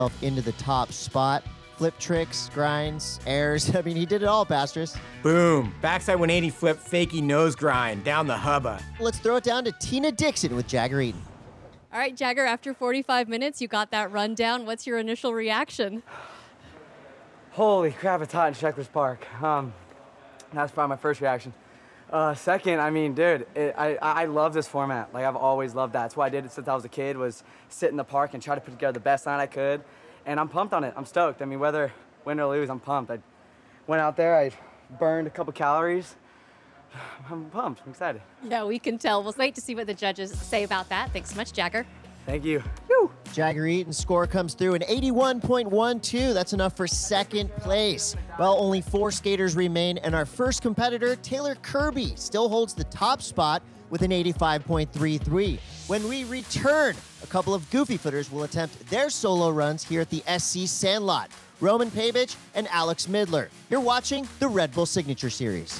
into the top spot. Flip tricks, grinds, airs. I mean, he did it all, Pastris. Boom. Backside 180 flip, fakie nose grind down the hubba. Let's throw it down to Tina Dixon with Jagger Eaton. All right, Jagger, after 45 minutes, you got that rundown. What's your initial reaction? Holy crap, it's hot in Sheckler's Park. That's probably my first reaction. Second, I mean, dude, I love this format. Like, I've always loved that. That's why I did it since I was a kid, was sit in the park and try to put together the best line I could. And I'm pumped on it. I'm stoked. I mean, whether win or lose, I'm pumped. I went out there, I burned a couple calories. I'm pumped. I'm excited. Yeah, we can tell. We'll wait to see what the judges say about that. Thanks so much, Jagger. Thank you. Woo. Jagger Eaton's score comes through an 81.12. That's enough for second place. Well, only 4 skaters remain, and our first competitor, Taylor Kirby, still holds the top spot with an 85.33. When we return, a couple of goofy footers will attempt their solo runs here at the SC Sandlot. Roman Pabich and Alex Midler. You're watching the Red Bull Signature Series.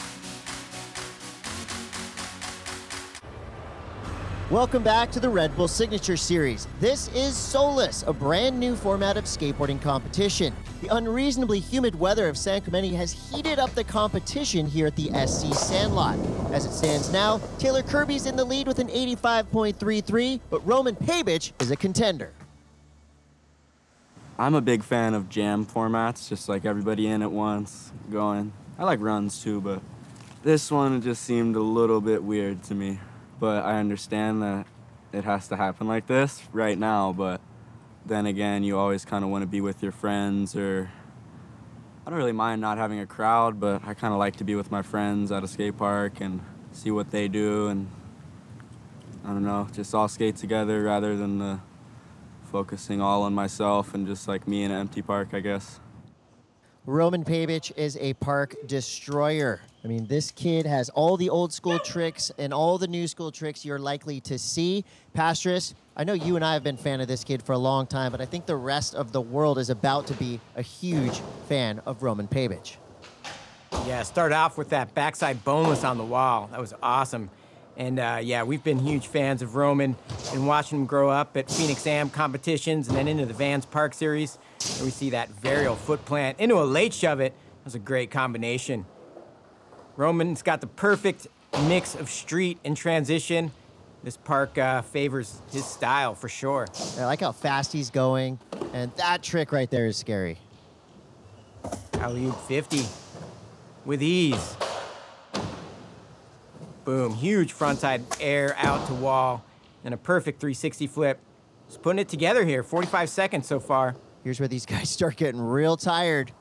Welcome back to the Red Bull Signature Series. This is Solus, a brand new format of skateboarding competition. The unreasonably humid weather of San Clemente has heated up the competition here at the SC Sandlot. As it stands now, Taylor Kirby's in the lead with an 85.33, but Roman Pabich is a contender. I'm a big fan of jam formats, just like everybody in at once going. I like runs too, but this one just seemed a little bit weird to me. But I understand that it has to happen like this right now, but then again, you always kind of want to be with your friends, or I don't really mind not having a crowd, but I kind of like to be with my friends at a skate park and see what they do, and I don't know, just all skate together rather than focusing all on myself and just like me in an empty park, I guess. Roman Pabich is a park destroyer. I mean, this kid has all the old school tricks and all the new school tricks you're likely to see. Pastris, I know you and I have been a fan of this kid for a long time, but I think the rest of the world is about to be a huge fan of Roman Pabich. Yeah, start off with that backside boneless on the wall. That was awesome. And yeah, we've been huge fans of Roman and watching him grow up at Phoenix Am competitions and then into the Vans Park Series. And we see that varial foot plant into a late shove it. That was a great combination. Roman's got the perfect mix of street and transition. This park favors his style for sure. I like how fast he's going, and that trick right there is scary. Alley-oop 50 with ease. Boom, huge frontside air out to wall, and a perfect 360 flip. Just putting it together here, 45 seconds so far. Here's where these guys start getting real tired.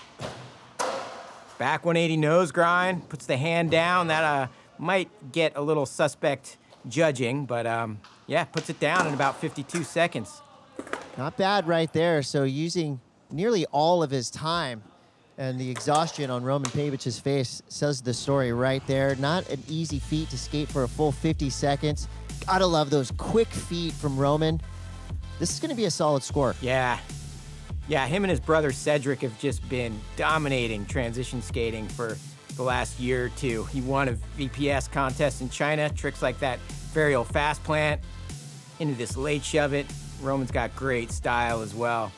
Back 180 nose grind, puts the hand down. That might get a little suspect judging, but yeah, puts it down in about 52 seconds. Not bad right there. So using nearly all of his time, and the exhaustion on Roman Pabich's face says the story right there. Not an easy feat to skate for a full 50 seconds. Gotta love those quick feet from Roman. This is gonna be a solid score. Yeah, him and his brother Cedric have just been dominating transition skating for the last year or two. He won a VPS contest in China, tricks like that varial fast plant into this late shove it. Roman's got great style as well.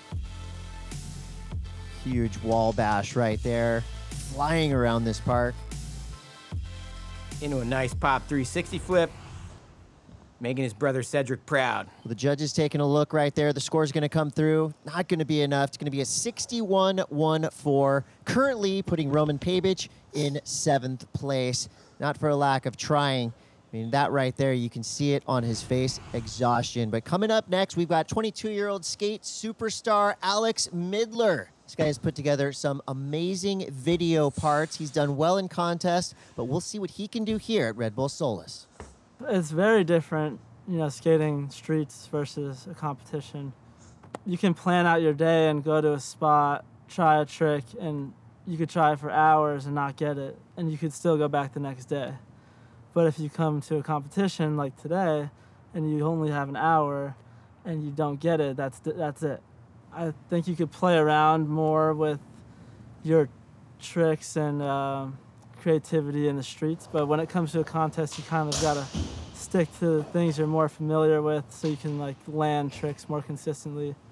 Huge wall bash right there, flying around this park. Into a nice pop 360 flip, making his brother Cedric proud. The judges taking a look right there. The score's going to come through. Not going to be enough. It's going to be a 61-1-4. Currently putting Roman Pabich in 7th place. Not for a lack of trying. I mean, that right there, you can see it on his face, exhaustion. But coming up next, we've got 22-year-old skate superstar Alex Midler. This guy has put together some amazing video parts. He's done well in contests, but we'll see what he can do here at Red Bull Solus. It's very different, skating streets versus a competition. You can plan out your day and go to a spot, try a trick, and you could try it for hours and not get it, and you could still go back the next day. But if you come to a competition like today and you only have an hour and you don't get it, that's it. I think you could play around more with your tricks and creativity in the streets, but when it comes to a contest, you kind of got to stick to the things you're more familiar with so you can land tricks more consistently.